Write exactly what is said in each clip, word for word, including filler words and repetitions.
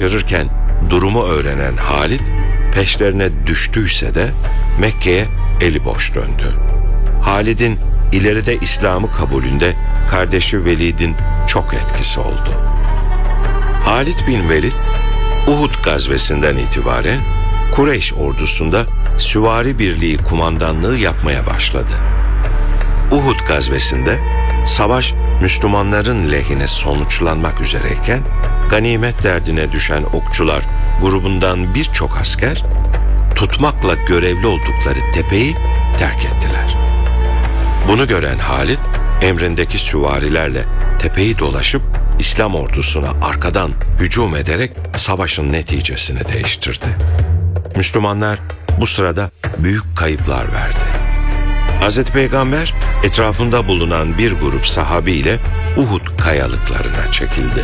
şaşırırken durumu öğrenen Halid, peşlerine düştüyse de Mekke'ye eli boş döndü. Halid'in ileride İslam'ı kabulünde kardeşi Velid'in çok etkisi oldu. Halid bin Velid, Uhud gazvesinden itibaren Kureyş ordusunda süvari birliği kumandanlığı yapmaya başladı. Uhud gazvesinde savaş Müslümanların lehine sonuçlanmak üzereyken ganimet derdine düşen okçular grubundan birçok asker tutmakla görevli oldukları tepeyi terk ettiler. Bunu gören Halid emrindeki süvarilerle tepeyi dolaşıp İslam ordusuna arkadan hücum ederek savaşın neticesini değiştirdi. Müslümanlar bu sırada büyük kayıplar verdi. Hazreti Peygamber etrafında bulunan bir grup sahabi ile Uhud kayalıklarına çekildi.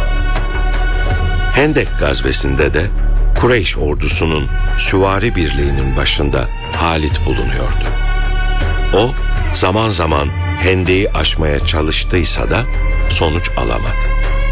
Hendek gazvesinde de Kureyş ordusunun süvari birliğinin başında Halid bulunuyordu. O zaman zaman hendeyi aşmaya çalıştıysa da sonuç alamadı.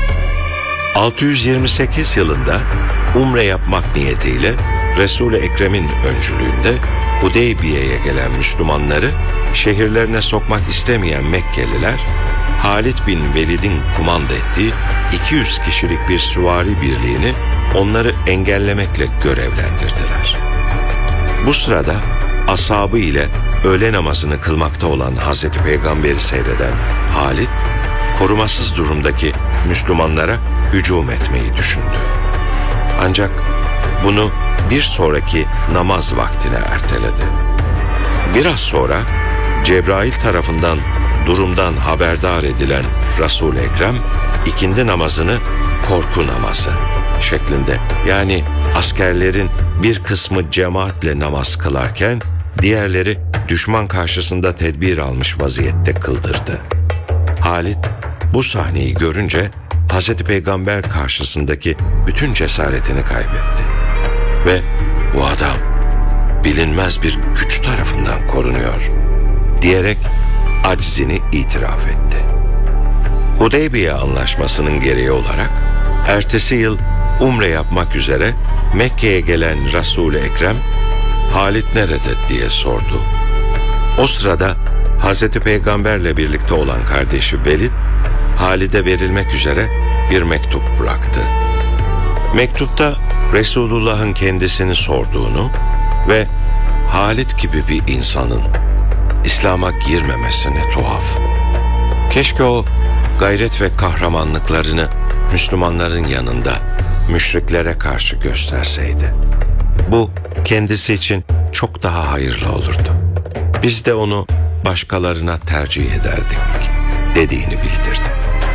altı yüz yirmi sekiz yılında umre yapmak niyetiyle Resul-i Ekrem'in öncülüğünde Hudeybiye'ye gelen Müslümanları şehirlerine sokmak istemeyen Mekkeliler, Halid bin Velid'in kumanda ettiği iki yüz kişilik bir süvari birliğini onları engellemekle görevlendirdiler. Bu sırada ashabı ile öğle namazını kılmakta olan Hazreti Peygamber'i seyreden Halid, korumasız durumdaki Müslümanlara hücum etmeyi düşündü. Ancak bunu bir sonraki namaz vaktine erteledi. Biraz sonra Cebrail tarafından durumdan haberdar edilen Resul-i Ekrem, ikindi namazını korku namazı şeklinde, yani askerlerin bir kısmı cemaatle namaz kılarken diğerleri düşman karşısında tedbir almış vaziyette kıldırdı. Halid bu sahneyi görünce Hazreti Peygamber karşısındaki bütün cesaretini kaybetti ve bu adam bilinmez bir güç tarafından korunuyor diyerek aczini itiraf etti. Hudeybiye Anlaşması'nın gereği olarak ertesi yıl umre yapmak üzere Mekke'ye gelen Resul-i Ekrem, Halid nerede diye sordu. O sırada Hazreti Peygamberle birlikte olan kardeşi Velid, Halid'e verilmek üzere bir mektup bıraktı. Mektupta Resulullah'ın kendisini sorduğunu ve Halid gibi bir insanın İslam'a girmemesine tuhaf, keşke o gayret ve kahramanlıklarını Müslümanların yanında müşriklere karşı gösterseydi, bu kendisi için çok daha hayırlı olurdu. Biz de onu başkalarına tercih ederdik dediğini bildirdi.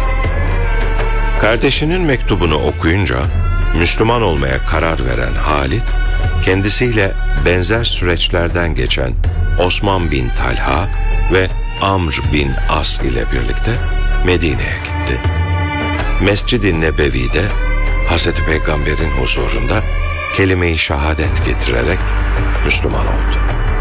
Kardeşinin mektubunu okuyunca Müslüman olmaya karar veren Halid, kendisiyle benzer süreçlerden geçen Osman bin Talha ve Amr bin As ile birlikte Medine'ye gitti. Mescid-i Nebevi'de Hazreti Peygamber'in huzurunda kelime-i şehadet getirerek Müslüman oldu.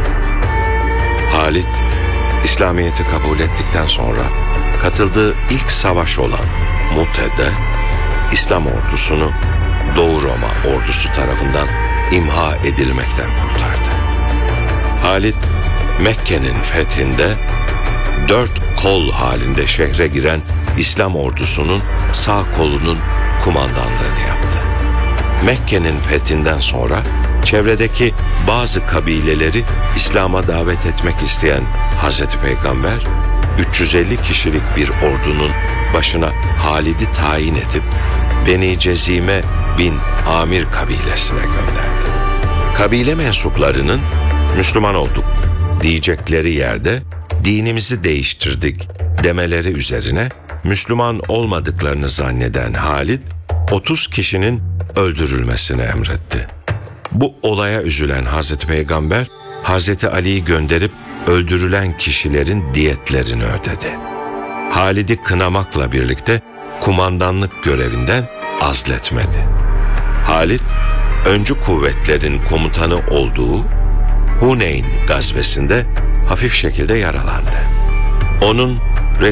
Halid, İslamiyet'i kabul ettikten sonra katıldığı ilk savaş olan Mu'te'de İslam ordusunu Doğu Roma ordusu tarafından imha edilmekten kurtardı. Halid, Mekke'nin fethinde dört kol halinde şehre giren İslam ordusunun sağ kolunun kumandanlığını yaptı. Mekke'nin fethinden sonra çevredeki bazı kabileleri İslam'a davet etmek isteyen Hazreti Peygamber, üç yüz elli kişilik bir ordunun başına Halid'i tayin edip Beni Cezime bin Amir kabilesine gönderdi. Kabile mensuplarının Müslüman olduk diyecekleri yerde dinimizi değiştirdik demeleri üzerine Müslüman olmadıklarını zanneden Halid, otuz kişinin öldürülmesini emretti. Bu olaya üzülen Hazreti Peygamber, Hazreti Ali'yi gönderip öldürülen kişilerin diyetlerini ödedi. Halid'i kınamakla birlikte kumandanlık görevinden azletmedi. Halid, öncü kuvvetlerin komutanı olduğu Huneyn gazvesinde hafif şekilde yaralandı. Onun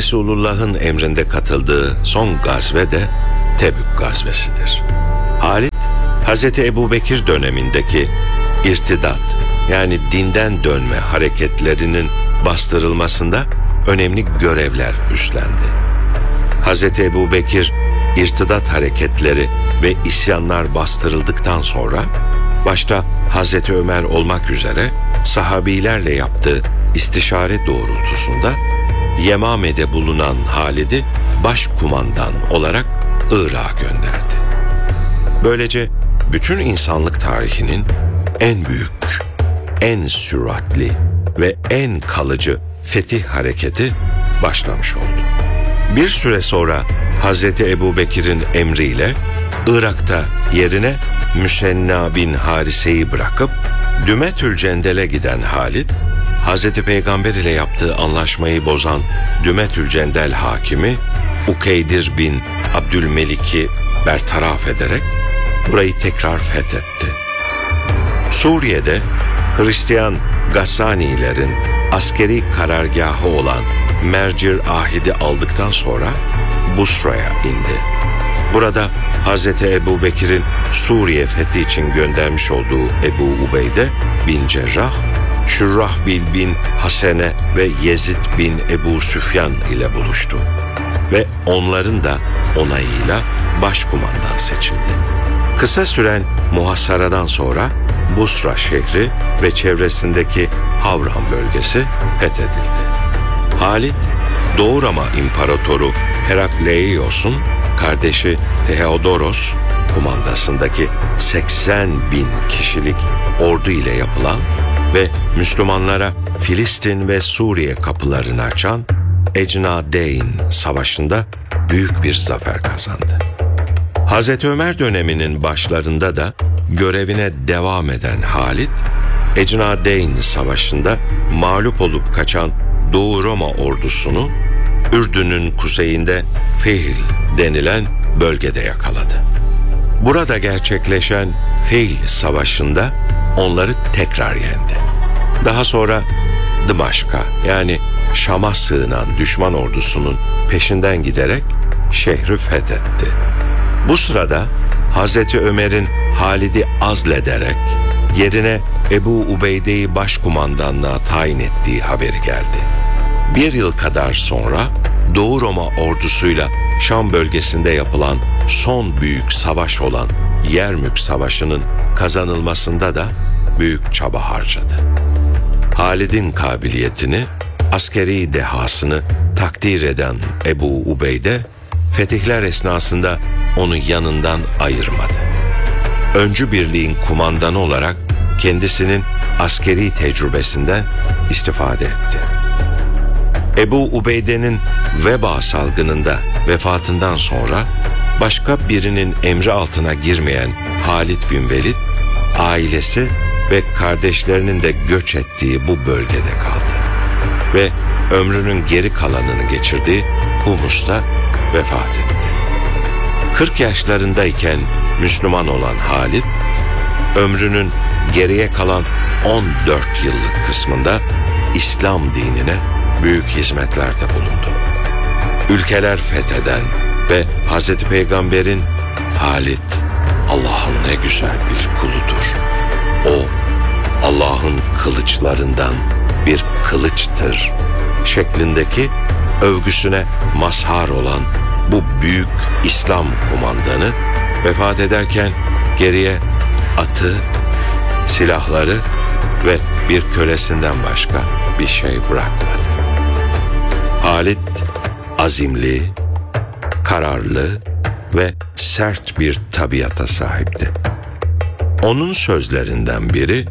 Resulullah'ın emrinde katıldığı son gazve de Tebük gazvesidir. Halid Hazreti Ebubekir dönemindeki irtidat, yani dinden dönme hareketlerinin bastırılmasında önemli görevler üstlendi. Hazreti Ebubekir, irtidat hareketleri ve isyanlar bastırıldıktan sonra, başta Hazreti Ömer olmak üzere sahabilerle yaptığı istişare doğrultusunda Yemame'de bulunan Halid'i başkumandan olarak Irak'a gönderdi. Böylece bütün insanlık tarihinin en büyük, en süratli ve en kalıcı fetih hareketi başlamış oldu. Bir süre sonra Hazreti Ebubekir'in emriyle Irak'ta yerine Müsenna bin Harise'yi bırakıp Dümetül Cendel'e giden Halid, Hazreti Peygamber ile yaptığı anlaşmayı bozan Dümetül Cendel hakimi Ukeydir bin Abdülmelik'i bertaraf ederek burayı tekrar fethetti. Suriye'de Hristiyan Gassanilerin askeri karargahı olan Mercir Ahid'i aldıktan sonra Busra'ya indi. Burada Hazreti Ebubekir'in Suriye fethi için göndermiş olduğu Ebu Ubeyde bin Cerrah, Şurrahbil bin Hasene ve Yezid bin Ebu Süfyan ile buluştu ve onların da onayıyla başkumandan seçildi. Kısa süren muhasaradan sonra Busra şehri ve çevresindeki Havran bölgesi fethedildi. Halid, Doğu Roma İmparatoru Herakleios'un kardeşi Theodoros kumandasındaki seksen bin kişilik ordu ile yapılan ve Müslümanlara Filistin ve Suriye kapılarını açan Ecnadeyn Savaşı'nda büyük bir zafer kazandı. Hazreti Ömer döneminin başlarında da görevine devam eden Halid, Ecnadeyn Savaşı'nda mağlup olup kaçan Doğu Roma ordusunu Ürdün'ün kuzeyinde Fehil denilen bölgede yakaladı. Burada gerçekleşen Fehil Savaşı'nda onları tekrar yendi. Daha sonra Dımaşk'a, yani Şam'a sığınan düşman ordusunun peşinden giderek şehri fethetti. Bu sırada Hazreti Ömer'in Halid'i azlederek yerine Ebu Ubeyde'yi başkumandanlığa tayin ettiği haberi geldi. Bir yıl kadar sonra Doğu Roma ordusuyla Şam bölgesinde yapılan son büyük savaş olan Yermük Savaşı'nın kazanılmasında da büyük çaba harcadı. Halid'in kabiliyetini, askeri dehasını takdir eden Ebu Ubeyde, fetihler esnasında onu yanından ayırmadı. Öncü birliğin kumandanı olarak kendisinin askeri tecrübesinden istifade etti. Ebu Ubeyde'nin veba salgınında vefatından sonra başka birinin emri altına girmeyen Halid bin Velid, ailesi ve kardeşlerinin de göç ettiği bu bölgede kaldı ve ömrünün geri kalanını geçirdiği Humus'ta vefat etti. kırk yaşlarındayken Müslüman olan Halid, ömrünün geriye kalan on dört yıllık kısmında İslam dinine büyük hizmetlerde bulundu. Ülkeler fetheden ve Hazreti Peygamber'in Halid Allah'ın ne güzel bir kuludur, o Allah'ın kılıçlarından bir kılıçtır şeklindeki övgüsüne mazhar olan bu büyük İslam kumandanı vefat ederken geriye atı, silahları ve bir kölesinden başka bir şey bırakmadı. Halid azimli, kararlı ve sert bir tabiata sahipti. Onun sözlerinden biri,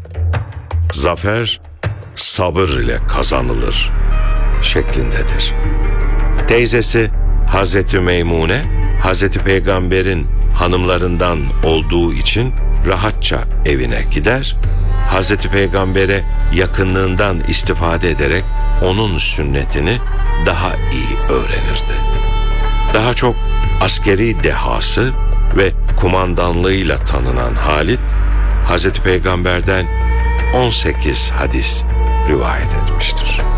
zafer sabır ile kazanılır şeklindedir. Teyzesi Hazreti Meymune, Hazreti Peygamber'in hanımlarından olduğu için rahatça evine gider, Hazreti Peygamber'e yakınlığından istifade ederek onun sünnetini daha iyi öğrenirdi. Daha çok askeri dehası ve kumandanlığıyla tanınan Halid, Hazreti Peygamber'den on sekiz hadis rivayet etmiştir.